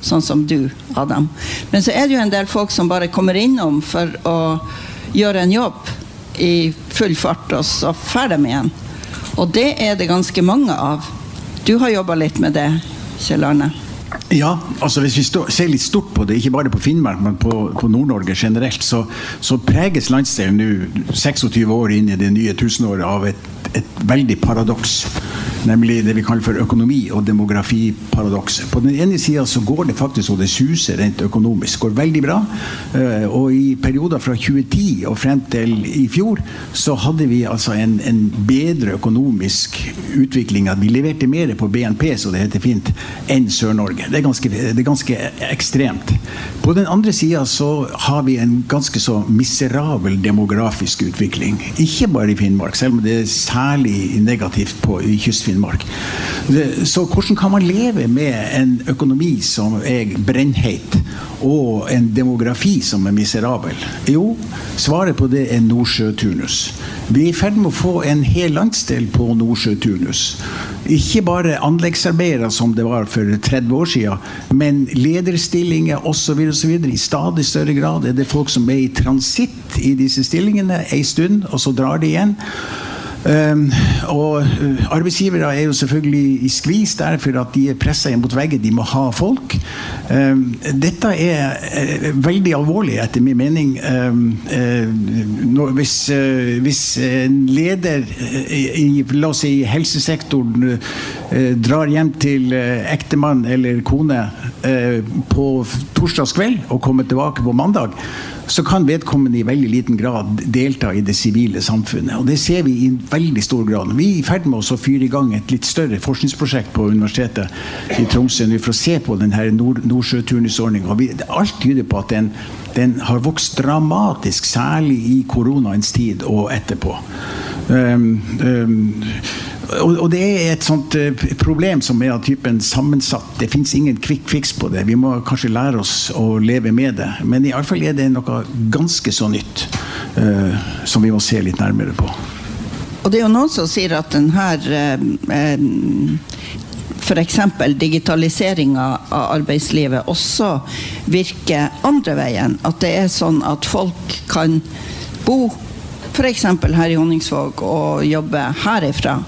sånn som du, Adam. Men så det jo en del folk som bare kommer innom for å gjøre en jobb i full fart, og så fer dem igjen. Og det det ganske mange av. Du har jobbet litt med det, Kjell Arne. Ja, altså hvis vi ser litt stort på det, ikke bare på Finnmark, men på Nord-Norge generelt, så preges landsdelen nå 26 år inn i det nye tusenåret av et veldig paradoks, nemlig det vi kaller for økonomi- og demografiparadoks. På den ene siden så går det faktisk, og det suser rent økonomisk, går veldig bra, og i perioder fra 2010 og frem til i fjor, så hadde vi altså en bedre økonomisk utvikling, at vi leverte mer på BNP, så det heter fint, enn Sør-Norge. Det ganske ekstremt. På den andre siden så har vi en ganske så miserabel demografisk utvikling. Ikke bare i Finnmark, selv om det særlig negativt i Kystfinnmark. Så hvordan kan man leve med en økonomi som brennheit, og en demografi som miserabel? Jo, svaret på det Nordsjøturnus. Vi i ferd med å få en hel landsdel på Nordsjøturnus. Ikke bare anleggsarbeidere som det var for 30 år siden, men lederstillinger og så videre. I stadig større grad det folk som i transitt i disse stillingene en stund, og så drar de igjen. Og arbeidsgivere jo selvfølgelig i skvis der for at de presset mot veggen, de må ha folk. Dette veldig alvorlig etter min mening. Hvis en leder la oss si i helsesektoren drar hjem til ektemann eller kone på torsdagskveld og kommer tilbake på mandag, så kan vedkommende i veldig liten grad delta i det sivile samfunnet. Og det ser vi i veldig stor grad. Vi i ferd med å fyre i gang et litt større forskningsprosjekt på universitetet i Tromsø for å se på denne Nordsjøturnusordningen. Alt tyder på at den har vokst dramatisk, særlig i koronaens tid og etterpå. Og det et sånt problem som av typen sammensatt. Det finnes ingen quick fix på det. Vi må kanskje lære oss å leve med det. Men i alle fall det noe ganske så nytt som vi må se litt nærmere på. Og det jo noen som sier at den her for eksempel digitaliseringen av arbeidslivet også virker andre veien. At det sånn at folk kan bo for eksempel her i Honningsvåg og jobbe herifra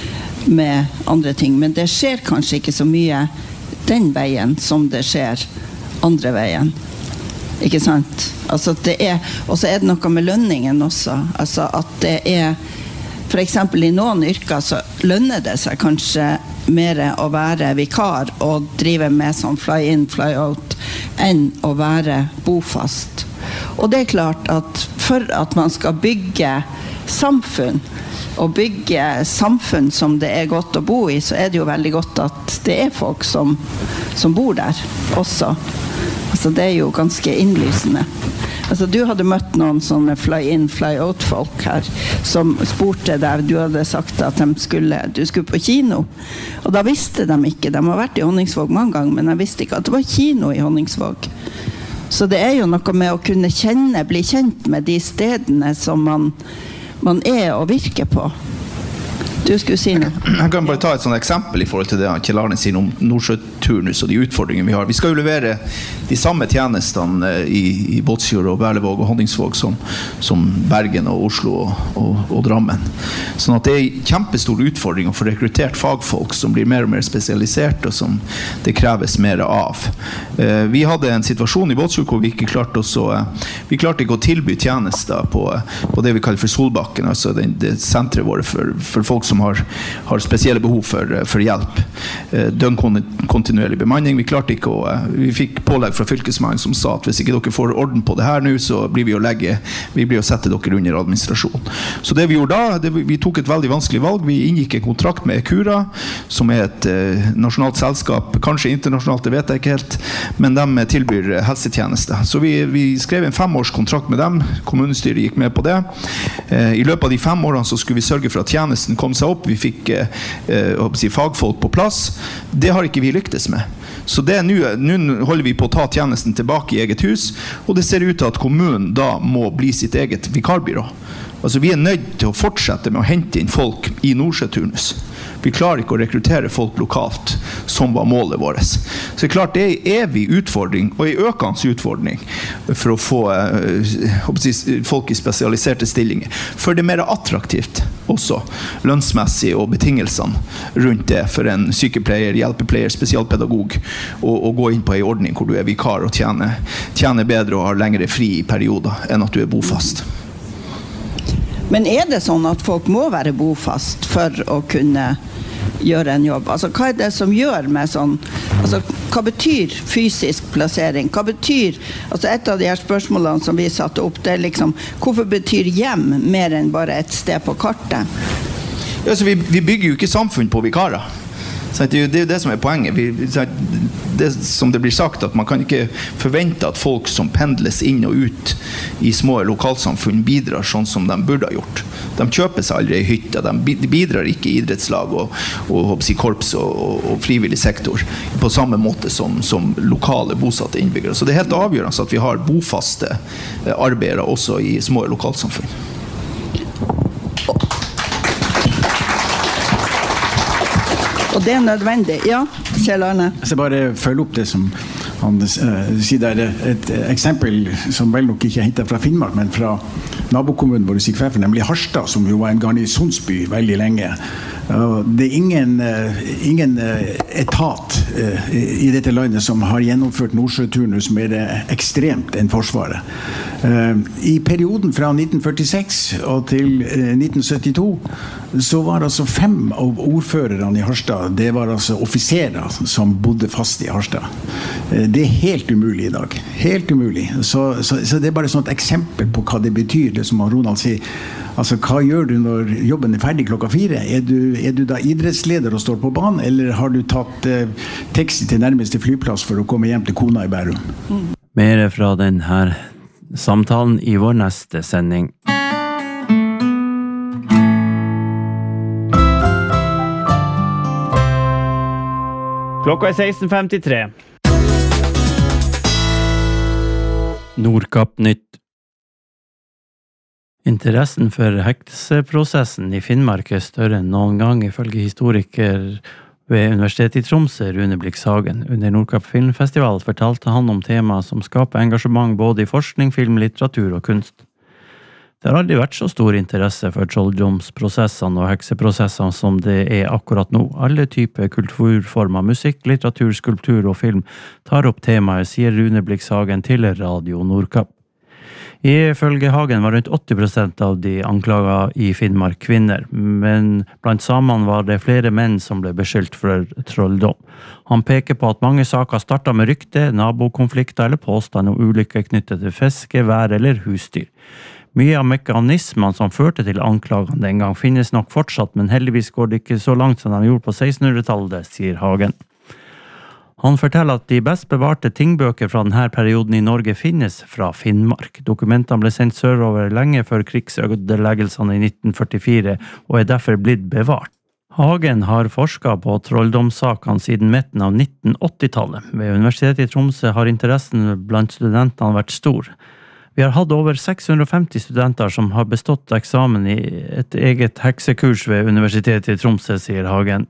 med andre ting, men det skjer kanskje ikke så mye den veien som det skjer andre veien. Ikke sant? Altså det og så det noe med lønningen også. Altså at det for eksempel i noen yrker så lønner det seg kanskje mer å være vikar og drive med sånn fly in, fly out enn å være bofast. Og det klart at for at man skal bygge samfunn og bygge samfunn som det godt å bo i, så det jo veldig godt at det folk som bor der også. Altså det jo ganske innlysende. Altså du hadde møtt noen sånne fly-in, fly-out-folk her som spurte deg, du hadde sagt at du skulle på kino, og da visste de ikke, de har vært i Honningsvåg mange ganger, men de visste ikke at det var kino i Honningsvåg. Så det jo noe med å kunne bli kjent med de stedene som man og virker på. Du skulle si noe. Jeg kan bare ta et sånt eksempel i forhold til det Kjell Arne sier om Nordsjøturnus og de utfordringene vi har. Vi skal jo levere de samme tjenestene i Båtsfjord og Berlevåg og Honningsvåg som Bergen og Oslo og Drammen. Sånn at det en kjempestor utfordring å få rekruttert fagfolk som blir mer og mer spesialisert og som det kreves mer av. Vi hadde en situasjon i Båtsfjord hvor vi ikke klarte ikke å tilby tjenester på det vi kaller for Solbakken, altså det senteret vårt for folk som har spesielle behov for hjelp. Døgnkontinuerlig bemanning. Vi fikk pålegg fra fylkesmannen som sa at hvis ikke dere får orden på det her nå, så blir vi å sette dere under administrasjon. Så det vi gjorde da, vi tok et veldig vanskelig valg. Vi inngikk en kontrakt med Ecura, som et nasjonalt selskap, kanskje internasjonalt, det vet jeg ikke helt, men de tilbyr helsetjenester. Så vi skrev en 5-års kontrakt med dem. Kommunestyret gikk med på det. I løpet av de 5 årene så skulle vi sørge for at tjenesten kom seg opp, vi fikk fagfolk på plass. Det har ikke vi lyktes med. Så nå holder vi på å ta tjenesten tilbake i eget hus, og det ser ut til at kommunen da må bli sitt eget vikarbyrå. Altså vi nødt til å fortsette med å hente inn folk i Nordsjøturnus. Vi klarer ikke å rekruttere folk lokalt, som var målet vårt. Så det klart, det er en evig utfordring, og en økende utfordring, for å få folk i spesialiserte stillinger. For det er mer attraktivt også, lønnsmessig og betingelsene rundt det, for en sykepleier, hjelpepleier, spesialpedagog, å gå inn på en ordning hvor du er vikar og tjener bedre og har lengre fri i perioder enn at du er bofast. Men er det sånn at folk må være bofast for å kunne gjøre en jobb? Altså, hva er det som gjør med sånn, altså, hva betyr fysisk plassering? Hva betyr, altså et av de her spørsmålene som vi satte opp, det er liksom, hvorfor betyr hjem mer enn bare et sted på kartet? Ja, så vi bygger jo ikke samfunn på vikarer. Så det er jo det som er poenget. Det som det blir sagt, at man kan ikke forvente at folk som pendles inn og ut i små lokalsamfunn bidrar sånn som de burde ha gjort. De kjøper seg aldri i hytta, de bidrar ikke i idrettslag og korps og frivillig sektor på samme måte som lokale bosatte innbyggere. Så det er helt avgjørende at vi har bofaste arbeidere også i små lokalsamfunn. Og det er nødvendig. Ja, Kjell Arne. Jeg skal bare følge opp det som han sier der. Et eksempel som vel nok ikke er hentet fra Finnmark, men fra nabokommunen vår i Kvæfjord, nemlig Harstad, som jo var en garnisonsby veldig lenge. Det er ingen etat i dette landet som har gjennomført nordsjøturnus mer ekstremt enn Forsvaret. I perioden fra 1946 og til 1972 så var altså 5 av ordførerne i Harstad, det var altså offiserer som bodde fast i Harstad. Det er helt umulig i dag. Helt umulig. Så det er bare et eksempel på hva det betyr, det som Ronald sier. Altså, hva gjør du når jobben er ferdig klokka 4? Er du da idrettsleder og står på banen, eller har du tatt taxi til nærmeste flyplass for å komme hjem til kona i Bærum? Mer fra denne samtalen i vår neste sending. Klokka er 16:53. Nordkapp Nytt. Interessen for hekseprosessen i Finnmark er større enn noen gang, ifølge historiker ved Universitetet i Tromsø, Rune Blix Hagen. Under Nordkapp Filmfestival fortalte han om temaer som skaper engasjement både i forskning, film, litteratur og kunst. Det har aldri vært så stor interesse for trolldomsprosessene og hekseprosessene som det er akkurat nå. Alle typer kulturformer, musikk, litteratur, skulptur og film tar opp temaet, sier Rune Blix Hagen til Radio Nordkapp. Ifølge Hagen var rundt 80% av de anklaget i Finnmark kvinner, men blant samene var det flere menn som ble beskyldt for trolldom. Han peker på at mange saker startet med rykte, nabokonflikter eller påstand om ulykker knyttet til fiske, vær eller husdyr. Mye av mekanismene som førte til anklagene den gang finnes nok fortsatt, men heldigvis går det ikke så langt som de gjorde på 1600-tallet, sier Hagen. Han forteller at de best bevarte tingbøker fra denne perioden i Norge finnes fra Finnmark. Dokumentene ble sendt sørover lenge før krigsødeleggelsene i 1944 og er derfor blitt bevart. Hagen har forsket på trolldomssakene siden midten av 1980-tallet. Ved Universitetet i Tromsø har interessen blant studentene vært stor. Vi har hatt over 650 studenter som har bestått eksamen i et eget heksekurs ved Universitetet i Tromsø, sier Hagen.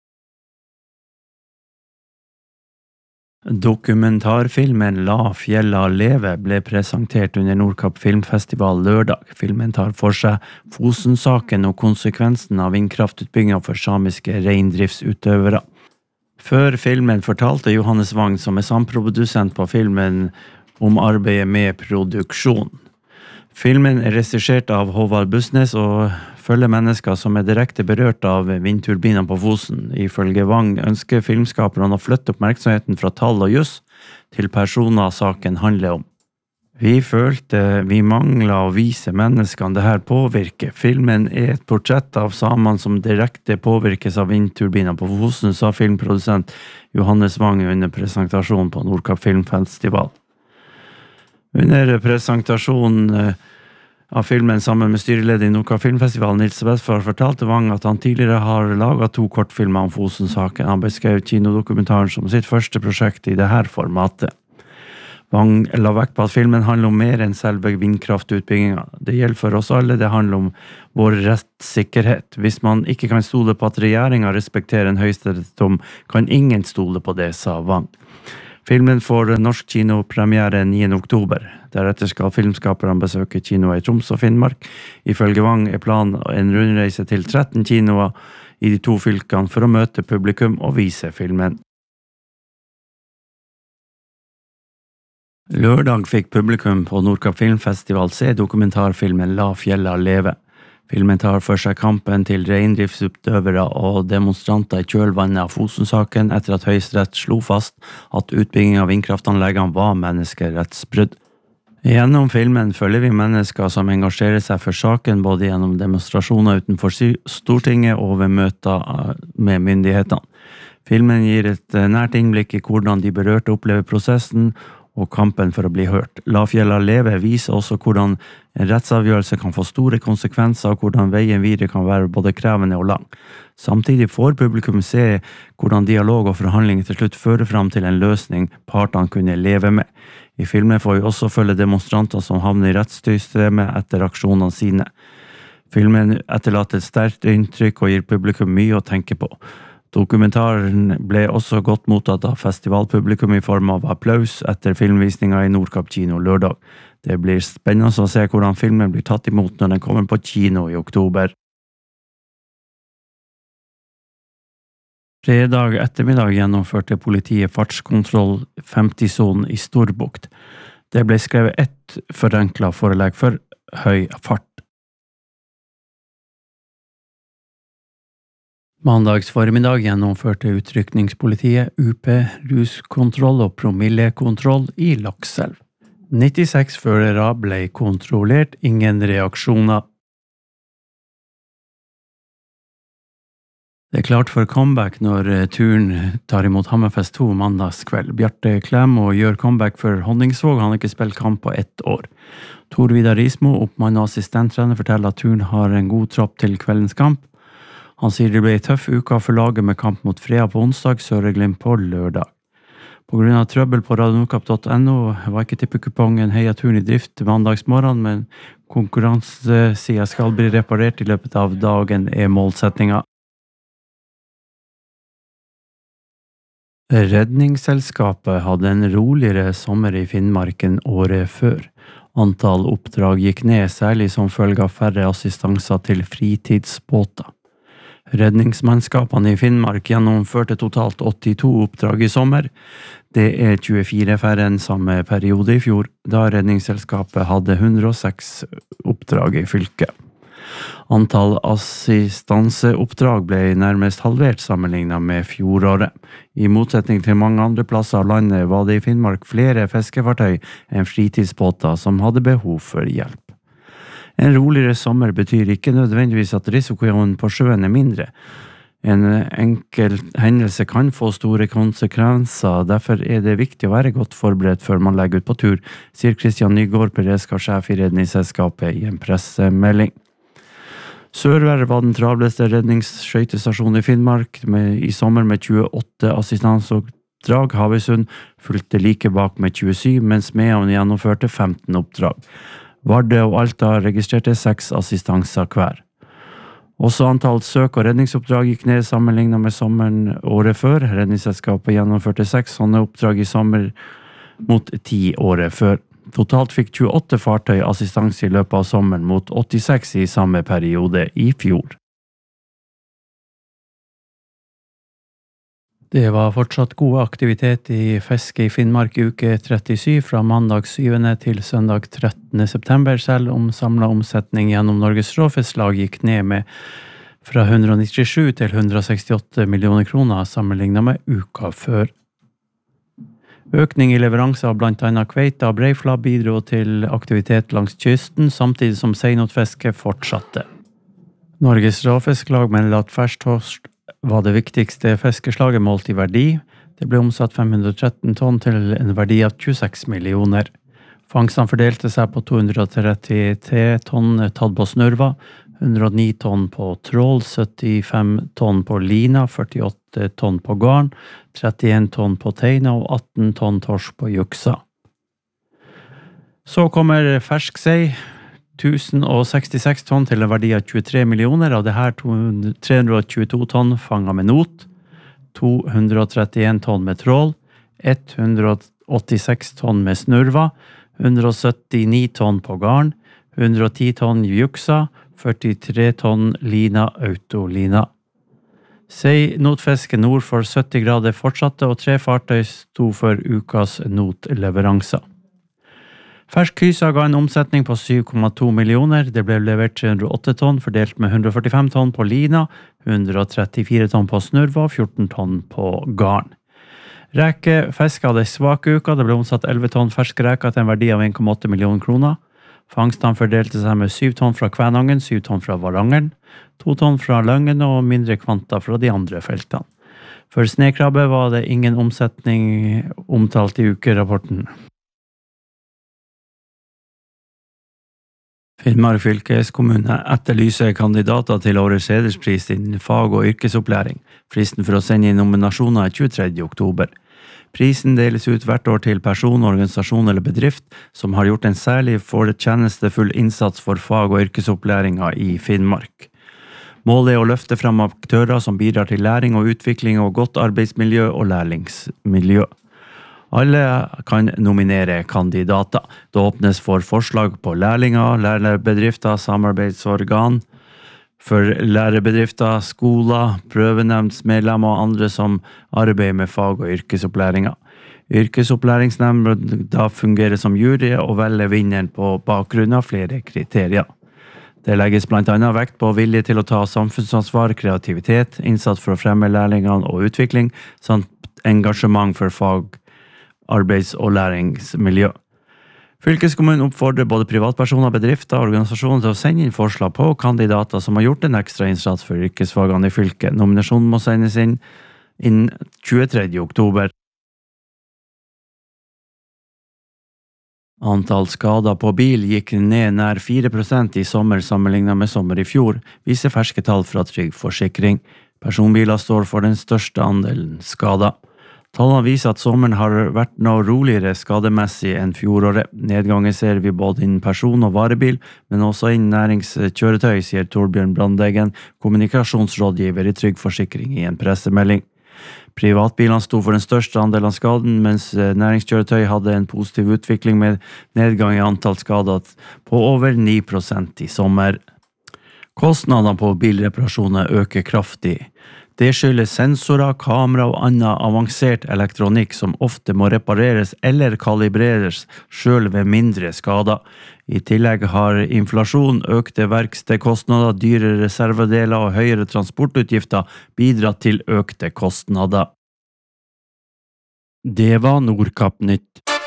Dokumentarfilmen La fjella leve ble presentert under Nordkapp Filmfestival lørdag. Filmen tar for seg Fosen-saken og konsekvensen av vindkraftutbyggingen for samiske reindriftsutøvere. Før filmen fortalte Johannes Wang, som er samprodusent på filmen, om arbeidet med produksjon. Filmen er regissert av Håvard Bussnes og følger mennesker som er direkte berørt av vindturbiner på Fosen. Ifølge Wang ønsker filmskaperne å flytte oppmerksomheten fra tall og juss til personer saken handler om. Vi følte vi manglet å vise menneskene det her påvirker. Filmen er et portrett av samene som direkte påvirkes av vindturbiner på Fosen, sa filmprodusent Johannes Wang under presentasjonen på Nordkapp Filmfestival. Under presentasjonen av filmen sammen med styreleder i Nordkapp Filmfestival, Nils Westfall, fortalte Wang at han tidligere har laget 2 kortfilmer om Fosen-saken. Han beskrev kinodokumentaren som sitt første prosjekt i dette formatet. Wang la vekt på at filmen handler om mer enn selve vindkraftutbyggingen. Det gjelder for oss alle, det handler om vår rettssikkerhet. Hvis man ikke kan stole på at regjeringen respekterer en høyesterettsdom, kan ingen stole på det, sa Wang. Filmen får norsk kinopremiere 9. oktober. Deretter skal filmskaperne besøke kinoer i Troms og Finnmark. Ifølge Wang planen en rundreise til 13 kinoer i de 2 fylkene for å møte publikum og vise filmen. Lørdag fikk publikum på Nordkapp Filmfestival se dokumentarfilmen La fjella leve. Filmen tar for seg kampen til reindriftsutøvere og demonstranter i kjølvannet av Fosen-saken etter at Høyesterett slo fast at utbygging av vindkraftanleggene var menneskerettsbrudd. Gjennom filmen følger vi mennesker som engasjerer seg for saken både gjennom demonstrasjoner utenfor Stortinget og ved møter med myndighetene. Filmen gir et nært innblikk i hvordan de berørte opplever prosessen og kampen for å bli hørt. La fjella leve viser også hvordan en rettsavgjørelse kan få store konsekvenser og hvordan veien videre kan være både krevende og lang. Samtidig får publikum se hvordan dialog og forhandlinger til slutt fører fram til en løsning partene kunne leve med. I filmen får vi også følge demonstranter som havner i rettssystemet etter aksjonene sine. Filmen etterlater et sterkt inntrykk og gir publikum mye å tenke på. Dokumentaren ble også godt mottatt av festivalpublikum i form av applaus etter filmvisningen i Nordkapp kino lørdag. Det blir spennende å se hvordan filmen blir tatt imot når den kommer på kino i oktober. Fredag ettermiddag gjennomførte politiet fartskontroll 50-sonen i Storbukt. Det ble skrevet ett forenklet forelegg for høy fart. Mandags formiddag gjennomførte utrykningspolitiet UP, ruskontroll og promillekontroll i Lakselv. 96 førere ble kontrollert, ingen reaksjoner. Det klart for comeback når turen tar imot Hammerfest 2 mandagskveld. Bjarte Klemo gjør comeback for Honningsvåg, han har ikke spilt kamp på 1 år. Tor Vidar Rismo, oppmann og assistenttrener, forteller at turen har en god tropp til kveldens kamp. Han sier det ble en tøff uke for laget med kamp mot Frea på onsdag, Søreglimt på lørdag. På grunn av trøbbel på radionordkapp.no var ikke tippekupongen Heia-turen i drift mandagsmorgen, men konkurransesiden skal bli reparert i løpet av dagen målsettinga. Redningsselskapet hadde en roligere sommer i Finnmark enn året før. Antall oppdrag gikk ned, særlig som følge av færre assistanser til fritidsbåter. Redningsmannskapene i Finnmark gjennomførte totalt 82 oppdrag i sommer. Det 24 færre enn samme periode i fjor, da Redningsselskapet hadde 106 oppdrag i fylket. Antall assistanseoppdrag ble nærmest halvert sammenlignet med fjoråret. I motsetning til mange andre plasser av landet var det i Finnmark flere fiskefartøy enn fritidsbåter som hadde behov for hjelp. En roligere sommer betyr ikke nødvendigvis at risikoen på sjøen mindre. En enkel hendelse kan få store konsekvenser, derfor det viktig å være godt forberedt før man legger ut på tur, sier Kristian Nygaard, beredskapssjef i Redningsselskapet i en pressemelding. Sørvær var den travleste redningsskøytestasjonen i Finnmark i sommer med 28 assistansoppdrag. Havøysund fulgte like bak med 27, mens Mehamn gjennomførte 15 oppdrag. Vardø og Alta registrerte 6 assistanser hver. Også antall søk- og redningsoppdrag gikk ned sammenlignet med sommeren året før. Redningsselskapet gjennomførte 6 sånne oppdrag i sommer mot 10 året før. Totalt fikk 28 fartøy assistanse i løpet av sommeren mot 86 i samme periode i fjor. Det var fortsatt god aktivitet i fiske i Finnmark uke 37 fra mandag 7. til søndag 13. september, selv om samlet omsetning gjennom Norges Råfisklag gikk ned med fra 197 til 168 millioner kroner sammenlignet med uka før. Økning i leveranser av blant annet kveite og breifla bidro til aktivitet langs kysten, samtidig som seinotfiske fortsatte. Norges Råfisklag melder at fersktorsk var det viktigste fiskeslaget målt i verdi. Det ble omsatt 513 tonn til en verdi av 26 millioner. Fangstene fordelte seg på 233 tonn tatt på snurva, 109 tonn på trål, 75 tonn på lina, 48 tonn på garn, 31 tonn på teina og 18 tonn torsk på juksa. Så kommer fersk sei, 1066 tonn til en verdi av 23 millioner, av det her 322 tonn fanget med not, 231 tonn med trål, 186 tonn med snurva, 179 tonn på garn, 110 tonn juksa, 43 tonn lina autolina. Sei notfiske nord for 70 grader fortsatte, og 3 fartøy sto for ukas notleveranser. Fersk hysa ga en omsetning på 7,2 millioner. Det ble levert 308 tonn, fordelt med 145 tonn på lina, 134 tonn på snurva og 14 tonn på garn. Rekefiske hadde en svak uke. Det ble omsatt 11 tonn fersk reka til en verdi av 1,8 millioner kroner. Fangstene fordelte seg med 7 tonn fra Kvænangen, 7 tonn fra Varangeren, 2 tonn fra Løngen og mindre kvanta fra de andre feltene. For snekrabbe var det ingen omsetning omtalt i ukerapporten. Finnmark fylkeskommune etterlyser kandidater til årets hederspris innen fag- og yrkesopplæring. Fristen for å sende inn nominasjoner er 23. oktober. Prisen deles ut hvert år til person, organisasjon eller bedrift som har gjort en særlig fortjenestefull innsats for fag- og yrkesopplæringa i Finnmark. Målet er å løfte frem aktører som bidrar til læring og utvikling og godt arbeidsmiljø og læringsmiljø. Alle kan nominere kandidater. Det åpnes for forslag på lærlinger, lærerbedrifter, samarbeidsorgan, for lærerbedrifter, skoler, prøvenemndsmedlemmer og andre som arbeider med fag- og yrkesopplæringa. Yrkesopplæringsnemnda fungerer som jury og velger vinneren på bakgrunn av flere kriterier. Det legges blant annet vekt på vilje til å ta samfunnsansvar, kreativitet, innsats for å fremme lærlingene og utvikling, samt engasjement for fag, arbeids- og læringsmiljø. Fylkeskommunen oppfordrer både privatpersoner, bedrifter og organisasjoner til å sende inn forslag på kandidater som har gjort en ekstra innsats for yrkesfagene i fylket. Nominasjonen må sendes inn innen 23. oktober. Antall skader på bil gikk ned nær 4% i sommer sammenlignet med sommer i fjor, viser ferske tall fra Trygg Forsikring. Personbiler står for den største andelen skader. Tallene viser at sommeren har vært noe roligere skademessig enn fjoråret. Nedgangen ser vi både innen person- og varebil, men også innen næringskjøretøy, sier Torbjørn Brandeggen, kommunikasjonsrådgiver i Trygg Forsikring i en pressemelding. Privatbilene sto for den største andelen av skaden, mens næringskjøretøy hadde en positiv utvikling med nedgang i antall skader på over 9% i sommer. Kostnadene på bilreparasjoner øker kraftig. Det skyldes sensorer, kamera og annen avansert elektronikk som ofte må repareres eller kalibreres selv ved mindre skader. I tillegg har inflasjon, økte verkstedkostnader, dyre reservedeler og høyere transportutgifter bidratt til økte kostnader. Det var Nordkapp-nytt.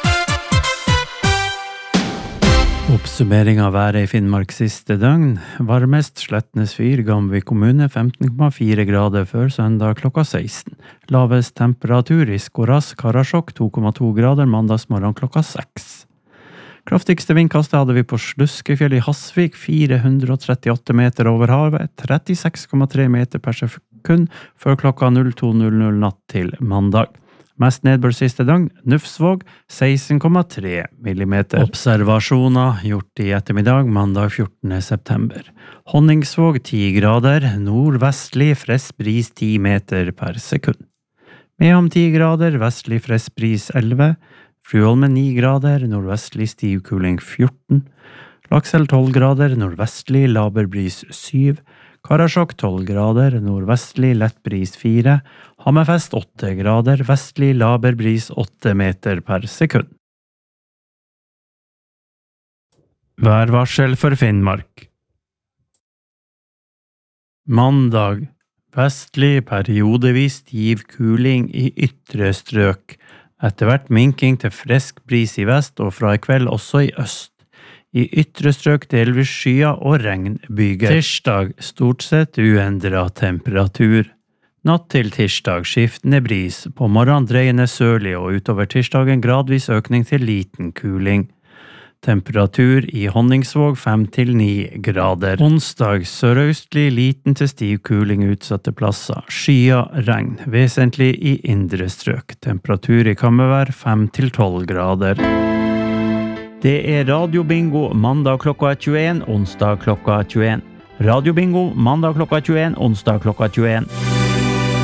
Oppsummering av været i Finnmark siste døgn. Varmest Slettnes Fyr, Gamvik kommune 15,4 grader før søndag klokka 16. Lavest temperatur i Skoras, Karasjok 2,2 grader mandagsmorgen klokka 6. Kraftigste vindkastet hadde vi på Sluskefjell i Hasvik, 438 meter over havet, 36,3 meter per sekund før klokka 02.00 natt til mandag. Mest nedbør siste døgn, Nufsvåg 16,3 millimeter. Observasjoner gjort i ettermiddag, mandag 14. september. Honningsvåg 10 grader, nordvestlig frisk bris 10 meter per sekund. Mehamn 10 grader, vestlig frisk bris 11, Fruholmen 9 grader, nordvestlig stiv kuling 14, Laksel 12 grader, nordvestlig laber bris 7, Karasjok 12 grader, nordvestlig lett bris 4, Hammerfest 8 grader, vestlig laber bris 8 meter per sekund. Værvarsel for Finnmark. Mandag, vestlig periodevis stiv kuling i ytre strøk, etter hvert minking til frisk bris i vest og fra i kveld også i øst. I ytre strøk delvis skyer og regnbyger. Tirsdag stort sett uendret temperatur. Natt til tirsdag skiftende bris, på morgenen dreiende sørlig og utover tirsdagen gradvis økning til liten kuling. Temperatur i Honningsvåg 5-9 grader. Onsdag sørøstlig liten til stiv kuling utsatte plasser. Skyer, regn, vesentlig i indre strøk. Temperatur i Kammervær 5-12 grader. Det radiobingo mandag klokka 21, onsdag klokka 21. Radiobingo mandag klokka 21, onsdag klokka 21.